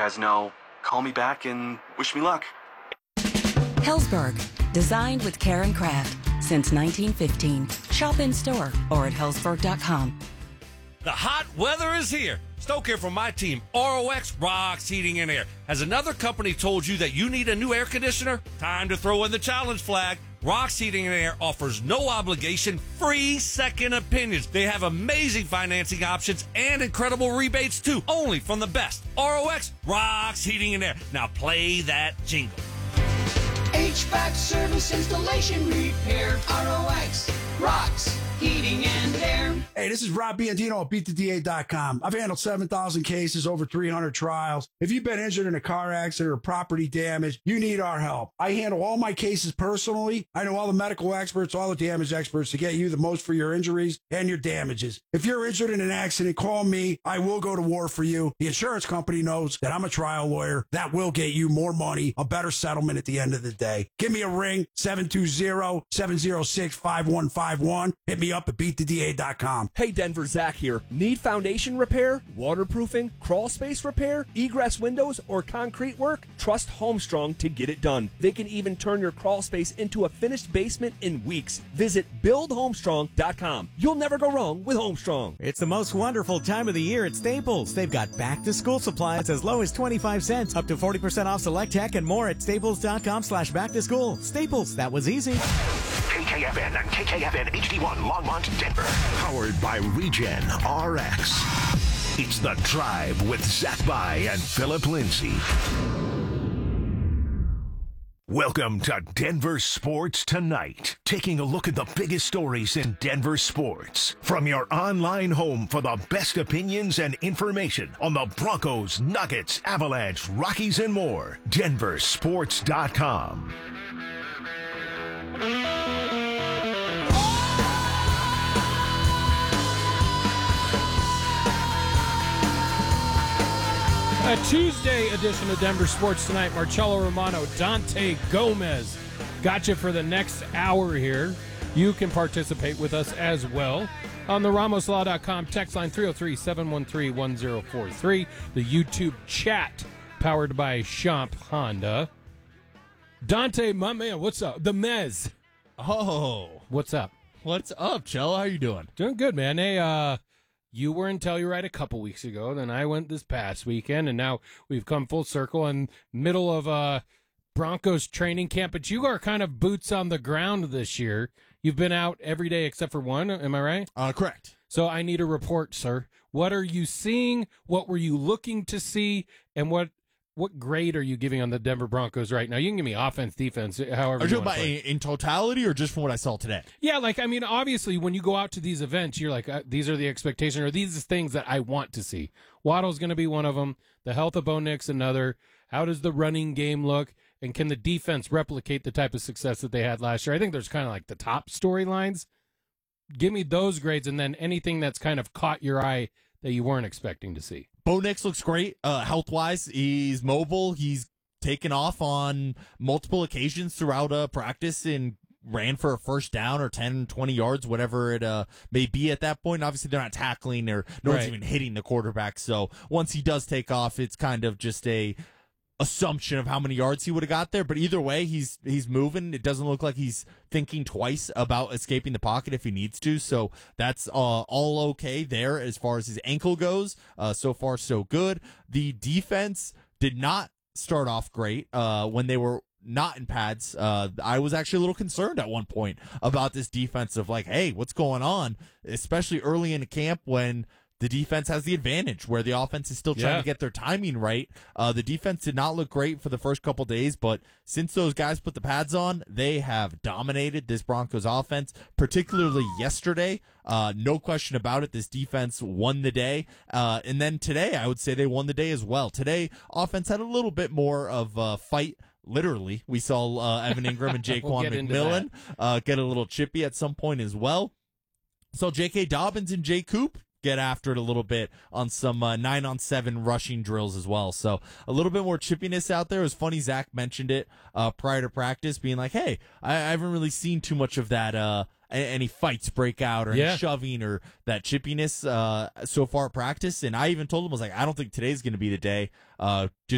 guys know, call me back and wish me luck. Hellsberg, designed with care and craft since 1915. Shop in store or at hellsberg.com. The hot weather is here. Stoke here from my team. ROX Rocks Heating and Air. Has another company told you that you need a new air conditioner? Time to throw in the challenge flag. Rocks Heating and Air offers no obligation, free second opinions. They have amazing financing options and incredible rebates too. Only from the best. ROX Rocks Heating and Air. Now play that jingle. HVAC service, installation, repair. ROX Rocks Heating and Air. Hey, this is Rob Biandino at BeatTheDA.com. I've handled 7,000 cases, over 300 trials. If you've been injured in a car accident or property damage, you need our help. I handle all my cases personally. I know all the medical experts, all the damage experts to get you the most for your injuries and your damages. If you're injured in an accident, call me. I will go to war for you. The insurance company knows that I'm a trial lawyer. That will get you more money, a better settlement at the end of the day. Give me a ring, 720-706-5151. Hit me up at BeatTheDA.com. Hey Denver, Zach here. Need foundation repair, waterproofing, crawl space repair, egress windows, or concrete work? Trust Homestrong to get it done. They can even turn your crawl space into a finished basement in weeks. Visit BuildHomestrong.com. You'll never go wrong with Homestrong. It's the most wonderful time of the year at Staples. They've got back-to-school supplies as low as 25 cents, up to 40% off select tech, and more at staples.com/back-to-school. Staples, that was easy. KKFN and KKFN HD1 Longmont, Denver. Powered by Regen RX. It's The Drive with Zach By and Philip Lindsay. Welcome to Denver Sports Tonight. Taking a look at the biggest stories in Denver sports. From your online home for the best opinions and information on the Broncos, Nuggets, Avalanche, Rockies, and more. DenverSports.com. A Tuesday edition of Denver Sports Tonight. Marcelo Romano, Dante Gomez got you for the next hour here. You can participate with us as well on the RamosLaw.com text line 303-713-1043. The YouTube chat powered by Champ Honda. Dante, my man, what's up? The Mez. Oh. What's up? What's up, Cello? How you doing? Doing good, man. Hey, you were in Telluride a couple weeks ago, then I went this past weekend, and now we've come full circle in middle of Broncos training camp, but you are kind of boots on the ground this year. You've been out every day except for one, am I right? Correct. So I need a report, sir. What are you seeing? What were you looking to see? And what grade are you giving on the Denver Broncos right now? You can give me offense, defense, however Are you you want to talking about in totality or just from what I saw today? Yeah, obviously, when you go out to these events, you're like, these are the expectations, or these are things that I want to see. Waddle's going to be one of them. The health of Bo Nix, another. How does the running game look? And can the defense replicate the type of success that they had last year? I think there's kind of like the top storylines. Give me those grades, and then anything that's kind of caught your eye that you weren't expecting to see. Bo Nix looks great health-wise. He's mobile. He's taken off on multiple occasions throughout practice and ran for a first down or 10, 20 yards, whatever it may be at that point. Obviously, they're not tackling or no one's even hitting the quarterback. So once he does take off, it's kind of just a assumption of how many yards he would have got there. But either way, he's moving. It doesn't look like he's thinking twice about escaping the pocket if he needs to. So that's all okay there as far as his ankle goes. So far, so good. The defense did not start off great when they were not in pads. I was actually a little concerned at one point about this defense of like, hey, what's going on? Especially early in the camp when the defense has the advantage where the offense is still trying to get their timing right. The defense did not look great for the first couple days, but since those guys put the pads on, they have dominated this Broncos offense, particularly yesterday. No question about it. This defense won the day. And then today, I would say they won the day as well. Today, offense had a little bit more of a fight. Literally, we saw Evan Ingram and Jaquan McMillan get a little chippy at some point as well. So J.K. Dobbins and Jay Coop get after it a little bit on some 9-on-7 rushing drills as well. So a little bit more chippiness out there. It was funny, Zach mentioned it prior to practice, being like, hey, I haven't really seen too much of that, any fights break out or any shoving or that chippiness so far at practice. And I even told him, I was like, I don't think today's going to be the day. Just